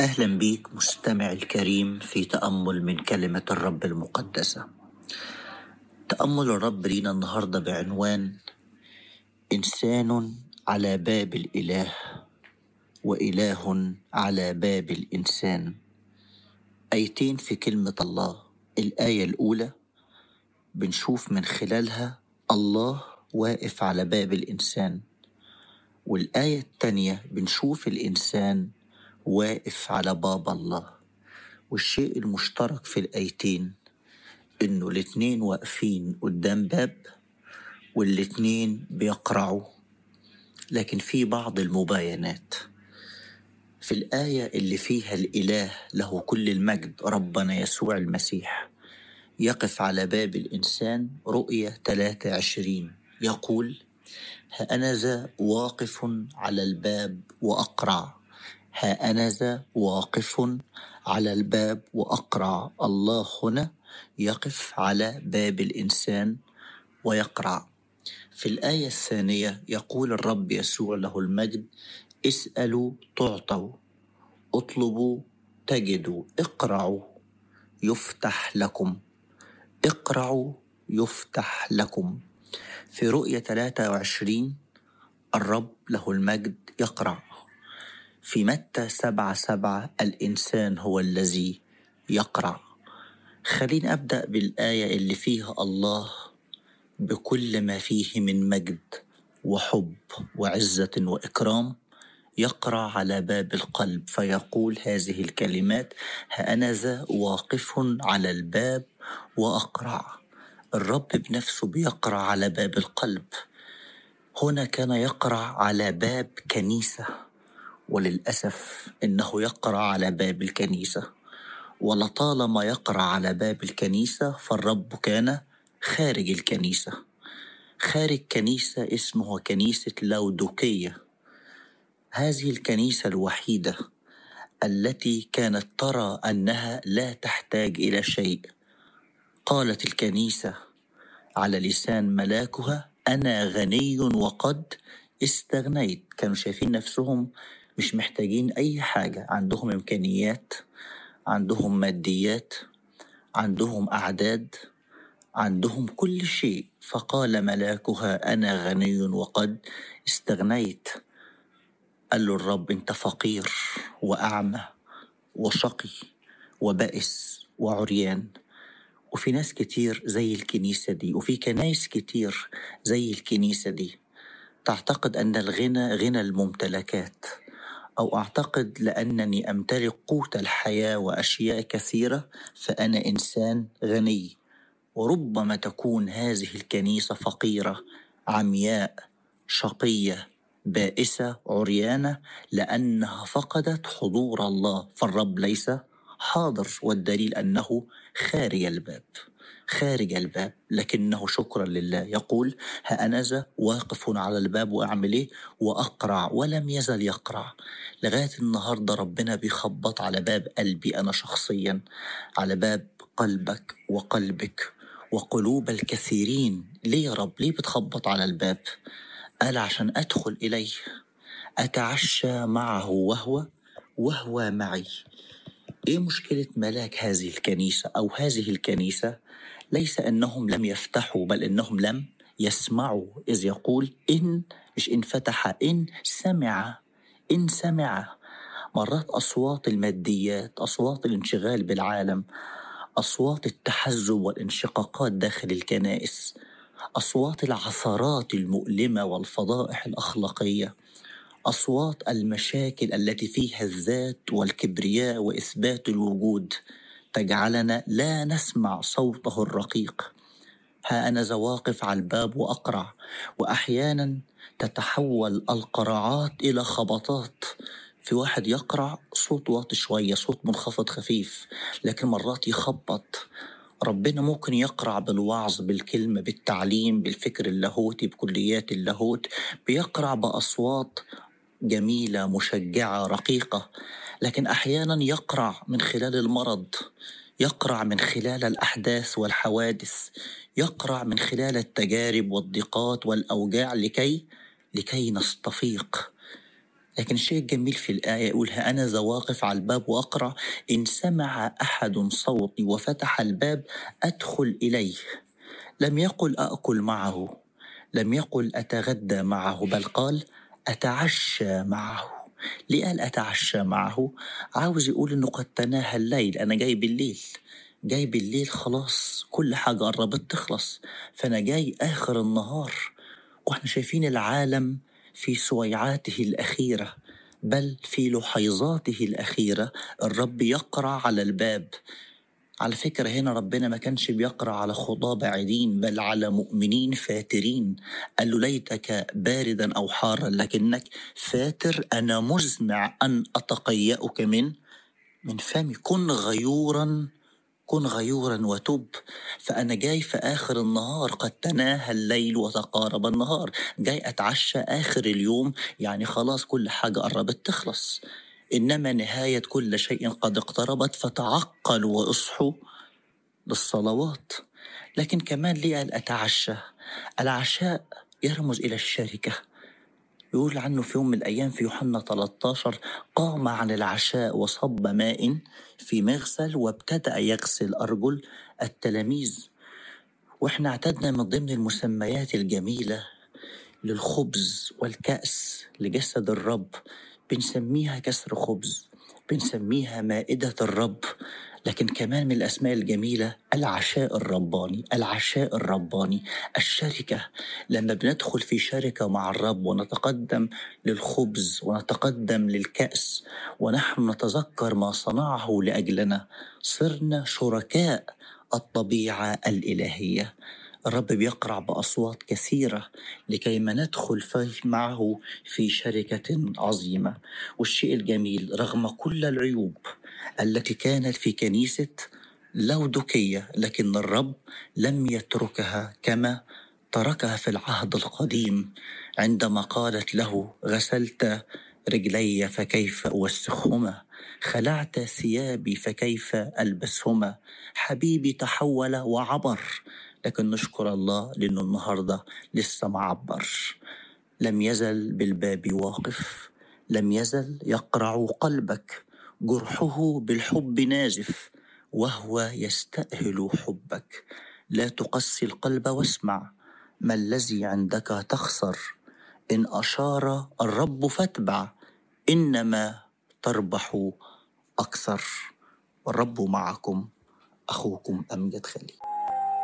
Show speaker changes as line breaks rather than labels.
أهلا بيك مستمع الكريم في تأمل من كلمة الرب المقدسة. تأمل الرب لينا النهاردة بعنوان إنسان على باب الإله وإله على باب الإنسان. آيتين في كلمة الله. الآية الأولى بنشوف من خلالها الله واقف على باب الإنسان، والآية التانية بنشوف الإنسان واقف على باب الله. والشيء المشترك في الآيتين إنه الاتنين واقفين قدام باب والاتنين بيقرعوا، لكن في بعض المباينات. في الآية اللي فيها الإله له كل المجد ربنا يسوع المسيح يقف على باب الإنسان، رؤية 23 يقول: ها أنا ذا واقف على الباب وأقرع. ها أنا ذا واقف على الباب وأقرع. الله هنا يقف على باب الإنسان ويقرع. في الآية الثانية يقول الرب يسوع له المجد: اسألوا تعطوا، اطلبوا تجدوا، اقرعوا يفتح لكم. اقرعوا يفتح لكم. في رؤية 23 الرب له المجد يقرع. في متى 7:7 الإنسان هو الذي يقرع. خليني أبدأ بالآية اللي فيها الله بكل ما فيه من مجد وحب وعزة وإكرام يقرع على باب القلب، فيقول هذه الكلمات: ها أنا ذا واقف على الباب وأقرع. الرب بنفسه بيقرع على باب القلب. هنا كان يقرع على باب كنيسة، وللأسف إنه يقرع على باب الكنيسة، ولطالما يقرع على باب الكنيسة فالرب كان خارج الكنيسة. خارج كنيسة اسمه كنيسة لاودوكية. هذه الكنيسة الوحيدة التي كانت ترى أنها لا تحتاج إلى شيء. قالت الكنيسة على لسان ملاكها: أنا غني وقد استغنيت. كانوا شايفين نفسهم مش محتاجين أي حاجة، عندهم إمكانيات، عندهم ماديات، عندهم أعداد، عندهم كل شيء. فقال ملاكها: أنا غني وقد استغنيت. قال له الرب: أنت فقير وأعمى وشقي وبائس وعريان. وفي ناس كتير زي الكنيسة دي، وفي كنايس كتير زي الكنيسة دي تعتقد أن الغنى غنى الممتلكات، أو أعتقد لأنني أمتلك قوت الحياة وأشياء كثيرة فأنا إنسان غني. وربما تكون هذه الكنيسة فقيرة، عمياء، شقية، بائسة، عريانة، لأنها فقدت حضور الله، فالرب ليس حاضر، والدليل أنه خارج الباب. خارج الباب، لكنه شكرا لله يقول: ها أنا ذا واقف على الباب وأعمل إيه؟ وأقرع. ولم يزل يقرع لغاية النهاردة. ربنا بيخبط على باب قلبي أنا شخصيا، على باب قلبك وقلبك وقلوب الكثيرين. ليه يا رب؟ ليه بتخبط على الباب؟ قال: عشان أدخل إليه، أتعشى معه وهو معي. إيه مشكلة ملاك هذه الكنيسة أو هذه الكنيسة؟ ليس أنهم لم يفتحوا، بل أنهم لم يسمعوا. إذ يقول مش إن فتح، إن سمع. إن سمع. مرات أصوات الماديات، أصوات الانشغال بالعالم، أصوات التحزب والانشقاقات داخل الكنائس، أصوات العثرات المؤلمة والفضائح الأخلاقية، أصوات المشاكل التي فيها الذات والكبرياء وإثبات الوجود تجعلنا لا نسمع صوته الرقيق. ها أنا ذا واقف على الباب وأقرع. وأحيانا تتحول القراعات إلى خبطات. في واحد يقرع صوت واطي شوية، صوت منخفض خفيف، لكن مرات يخبط. ربنا ممكن يقرع بالوعظ، بالكلمة، بالتعليم، بالفكر اللاهوتي، بكليات اللاهوت. بيقرع بأصوات جميلة مشجعة رقيقة. لكن أحيانا يقرع من خلال المرض، يقرع من خلال الأحداث والحوادث، يقرع من خلال التجارب والضيقات والأوجاع لكي نستفيق. لكن الشيء الجميل في الآية يقولها: أنا ذا واقف على الباب وأقرع، إن سمع أحد صوتي وفتح الباب أدخل إليه. لم يقل أأكل معه، لم يقل أتغدى معه، بل قال أتعشى معه. ليه قال أتعشى معه؟ عاوز يقول إنه قد تناهى الليل، أنا جاي بالليل، جاي بالليل، خلاص كل حاجة قربت تخلص، فأنا جاي آخر النهار. وإحنا شايفين العالم في سويعاته الأخيرة، بل في لحظاته الأخيرة الرب يقرع على الباب. على فكرة هنا ربنا ما كانش بيقرأ على خطاة بعيدين، بل على مؤمنين فاترين. قال له: ليتك باردا أو حارا لكنك فاتر، أنا مزمع أن أتقيأك من فمي. كن غيورا، كن غيورا وتب. فأنا جاي في آخر النهار، قد تناهى الليل وتقارب النهار، جاي أتعشى آخر اليوم، يعني خلاص كل حاجة قربت تخلص، إنما نهاية كل شيء قد اقتربت، فتعقلوا واصحوا للصلوات. لكن كمان ليه قال أتعشى؟ العشاء يرمز إلى الشركة. يقول عنه في يوم من الأيام في يوحنا 13: قام عن العشاء وصب ماء في مغسل وابتدأ يغسل أرجل التلاميذ. وإحنا اعتدنا من ضمن المسميات الجميلة للخبز والكأس لجسد الرب، بنسميها كسر خبز، بنسميها مائدة الرب. لكن كمان من الأسماء الجميلة العشاء الرباني، العشاء الرباني، الشركة. لما بندخل في شركة مع الرب ونتقدم للخبز ونتقدم للكأس ونحن نتذكر ما صنعه لأجلنا، صرنا شركاء الطبيعة الإلهية. الرب بيقرع بأصوات كثيرة لكي ما ندخل معه في شركة عظيمة. والشيء الجميل رغم كل العيوب التي كانت في كنيسة لودقية، لكن الرب لم يتركها كما تركها في العهد القديم، عندما قالت له: غسلت رجلي فكيف أوسخهما، خلعت ثيابي فكيف ألبسهما. حبيبي تحول وعبر، لكن نشكر الله لأنه النهاردة لسه معبر. لم يزل بالباب واقف، لم يزل يقرع قلبك، جرحه بالحب نازف وهو يستأهل حبك. لا تقسي القلب واسمع، ما الذي عندك تخسر؟ إن أشار الرب فاتبع، إنما تربح أكثر. والرب معكم. أخوكم أمجد خليل.